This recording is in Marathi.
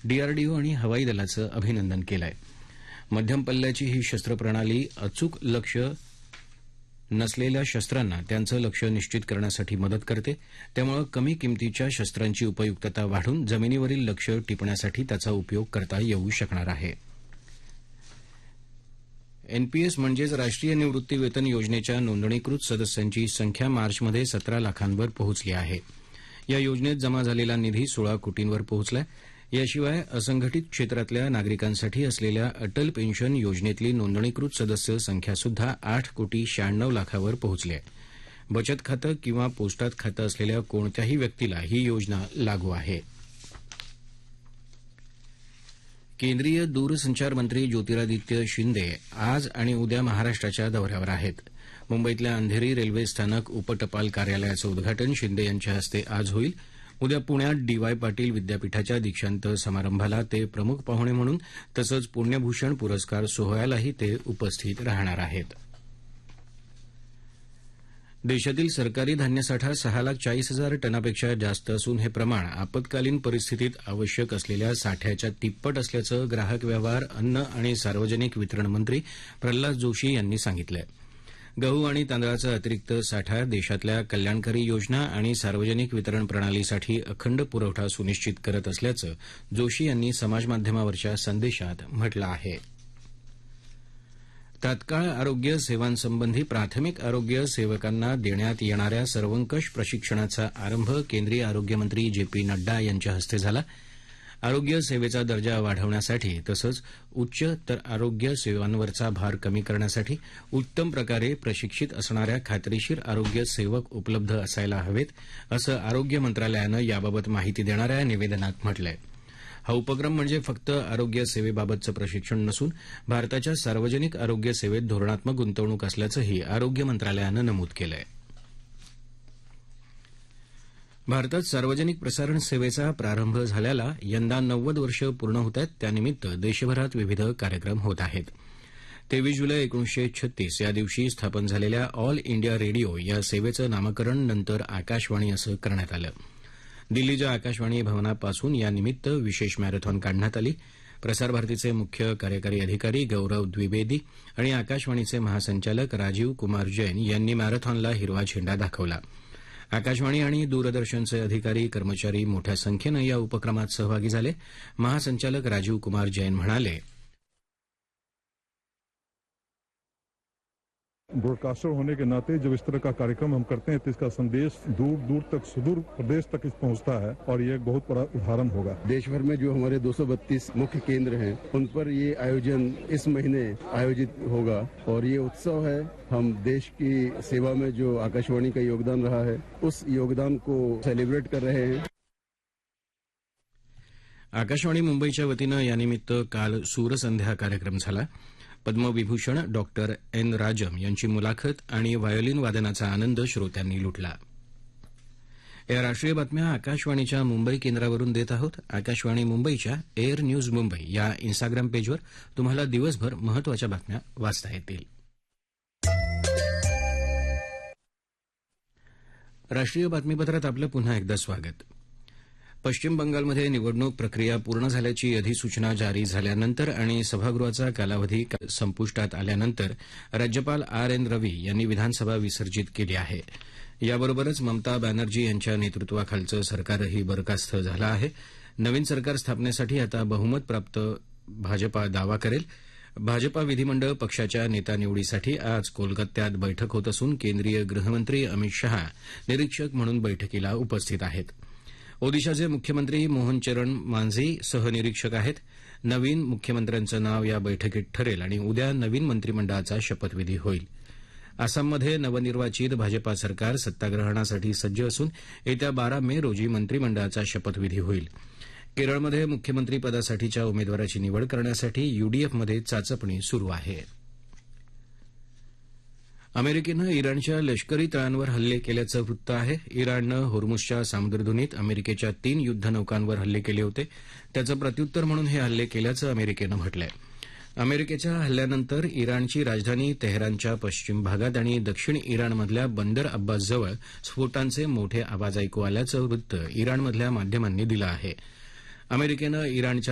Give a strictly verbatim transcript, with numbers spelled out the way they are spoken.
डीआरडीओ आणि हवाई दलाचं अभिनंदन केलं आहे. मध्यम पल्ल्याची ही शस्त्रप्रणाली अचूक लक्ष्य नसलेल्या शस्त्रांना त्यांचं लक्ष्य निश्चित करण्यासाठी मदत करते. त्यामुळे कमी किमतीच्या शस्त्रांची उपयुक्तता वाढून जमिनीवरील लक्ष्य टिपण्यासाठी त्याचा उपयोग करता येऊ शकणार आहे. एनपीएस म्हणजेच राष्ट्रीय निवृत्ती वेतन योजनेच्या नोंदणीकृत सदस्यांची संख्या मार्चमध्ये सतरा लाखांवर पोहोचली आहे. या योजनेत जमा झालेला निधी सोळा कोटींवर पोहोचलाय. याशिवाय असंघटित क्षेत्रातल्या नागरिकांसाठी असलेल्या अटल पेन्शन योजनेतली नोंदणीकृत सदस्य संख्यासुद्धा आठ कोटी शहाण्णव लाखावर पोहोचली आहे. बचत खातं किंवा पोस्टात खातं असलेल्या कोणत्याही व्यक्तीला ही योजना लागू आहे. केंद्रीय दूरसंचार मंत्री ज्योतिरादित्य शिंदे आज आणि उद्या महाराष्ट्राच्या दौऱ्यावर आहेत. मुंबईतल्या अंधेरी रेल्वे स्थानक उपटपाल कार्यालयाचं उद्घाटन शिंदे यांच्या हस्ते आज होईल. उद्या पुण्यात डी वाय पाटील विद्यापीठाच्या दीक्षांत समारंभाला ते प्रमुख पाहुणे म्हणून तसंच पुण्यभूषण पुरस्कार सोहळ्यालाही ते उपस्थित राहणार आहेत. देशातील सरकारी धान्यसाठा सहा लाख चाळीस हजार टनापेक्षा जास्त असून हे प्रमाण आपत्कालीन परिस्थितीत आवश्यक असलेल्या साठ्याच्या तिप्पट असल्याचं ग्राहक व्यवहार, अन्न आणि सार्वजनिक वितरण मंत्री प्रल्हाद जोशी यांनी सांगितलं आहे. गहू आणि तांदळाचा अतिरिक्त साठा देशातल्या कल्याणकारी योजना आणि सार्वजनिक वितरण प्रणालीसाठी अखंड पुरवठा सुनिश्चित करत असल्याचं जोशी यांनी समाजमाध्यमावरच्या संदेशात म्हटलं आहे. तात्काळ आरोग्य सेवांसंबंधी प्राथमिक आरोग्य सेवकांना देण्यात येणाऱ्या सर्वंकष प्रशिक्षणाचा आरंभ केंद्रीय आरोग्यमंत्री जे पी नड्डा यांच्या हस्ते झाला. आरोग्य सेवेचा दर्जा वाढवण्यासाठी तसंच उच्च तर आरोग्य सेवांवरचा भार कमी करण्यासाठी उत्तम प्रकारे प्रशिक्षित असणाऱ्या खात्रीशीर आरोग्य सेवक उपलब्ध असायला हवेत, असं आरोग्य मंत्रालयानं याबाबत माहिती देणाऱ्या निवेदनात म्हटलंय. हा उपक्रम म्हणजे फक्त आरोग्य सेवेबाबतचं प्रशिक्षण नसून भारताच्या सार्वजनिक आरोग्य सेवेत धोरणात्मक गुंतवणूक असल्याचंही आरोग्य मंत्रालयानं नमूद केलं आहे. भारतात सार्वजनिक प्रसारण सेवेचा प्रारंभ झाल्याला यंदा नव्वद वर्ष पूर्ण होत आहेत. त्यानिमित्त देशभरात विविध कार्यक्रम होत आहेत. तेवीस जुलै एकोणीसशे छत्तीस या दिवशी स्थापन झालेल्या ऑल इंडिया रेडिओ या सेवेचं नामकरण नंतर आकाशवाणी असं करण्यात आलं. दिल्लीच्या आकाशवाणी भवनापासून यानिमित्त विशेष मॅरेथॉन काढण्यात आली. प्रसारभारतीचे मुख्य कार्यकारी अधिकारी गौरव द्विवेदी आणि आकाशवाणीचे महासंचालक राजीव कुमार जैन यांनी मॅरेथॉनला हिरवा झेंडा दाखवला. आकाशवाणी आणि दूरदर्शनचे अधिकारी कर्मचारी मोठ्या संख्येनं या उपक्रमात सहभागी झाले. महासंचालक राजीव कुमार जैन म्हणाले, ब्रॉडकास्टर होने के नाते जब इस तरह का कार्यक्रम हम करते हैं तो इसका संदेश दूर दूर तक सुदूर प्रदेश तक पहुंचता है और ये एक बहुत बड़ा उदाहरण होगा. देश भर में जो हमारे दो सौ बत्तीस मुख्य केंद्र हैं उन पर ये आयोजन इस महीने आयोजित होगा और ये उत्सव है. हम देश की सेवा में जो आकाशवाणी का योगदान रहा है उस योगदान को सेलिब्रेट कर रहे हैं. आकाशवाणी मुंबईच्या वतीनं यानिमित्त काल सूरसंध्या कार्यक्रम झाला. पद्मविभूषण डॉक्टर एन राजम यांची मुलाखत आणि व्हायोलिन वादनाचा आनंद श्रोत्यांनी लुटला. या राष्ट्रीय बातम्या आकाशवाणीच्या मुंबई केंद्रावरून देत आहोत. आकाशवाणी मुंबईच्या एअर न्यूज मुंबई या इन्स्टाग्राम पेजवर तुम्हाला दिवसभर महत्वाच्या बातम्या वाचता येतील. राष्ट्रीय बातमीपत्रात आपलं पुन्हा एकदा स्वागत. पश्चिम बंगालमध्ये निवडणूक प्रक्रिया पूर्ण झाल्याची अधिसूचना जारी झाल्यानंतर आणि सभागृहाचा कालावधी संपुष्टात आल्यानंतर राज्यपाल आर एन रवी यांनी विधानसभा विसर्जित केली आहे. याबरोबरच ममता बॅनर्जी यांच्या नेतृत्वाखालचं सरकारही बरखास्त झालं आहे. नवीन सरकार स्थापनेसाठी आता बहुमत प्राप्त भाजपा दावा करेल. भाजपा विधिमंडळ पक्षाच्या नेता निवडीसाठी आज कोलकात्यात बैठक होत असून केंद्रीय गृहमंत्री अमित शहा निरीक्षक म्हणून बैठकीला उपस्थित आहेत. ओदिशाचे मुख्यमंत्री मोहन चरण मांझी सहनिरीक्षक आहेत. नवीन मुख्यमंत्र्यांचं नाव या बैठकीत ठरेल आणि उद्या नवीन मंत्रिमंडळाचा शपथविधी होईल. आसाममध्ये नवनिर्वाचित भाजपा सरकार सत्ताग्रहणासाठी सज्ज असून येत्या बारा मे रोजी मंत्रिमंडळाचा शपथविधी होईल. केरळमध्ये मुख्यमंत्री पदासाठीच्या उमेदवाराची निवड करण्यासाठी यूडीएफमध्ये चाचपणी सुरू आहे. अमेरिकेनं इराणच्या लष्करी तळांवर हल्ले केल्याचं वृत्त आहे. इराणनं होर्मुझच्या सामुद्रधुनीत अमेरिकेच्या तीन युद्धनौकांवर हल्ले केले होते. त्याचं प्रत्युत्तर म्हणून हे हल्ले केल्याचं अमेरिकेनं म्हटलंय. अमेरिकेच्या हल्ल्यानंतर इराणची राजधानी तेहरानच्या पश्चिम भागात आणि दक्षिण इराणमधल्या बंदर अब्बासजवळ स्फोटांचे मोठे आवाज ऐकू आल्याचं वृत्त इराणमधल्या माध्यमांनी दिलं आहे. अमेरिकेनं इराणच्या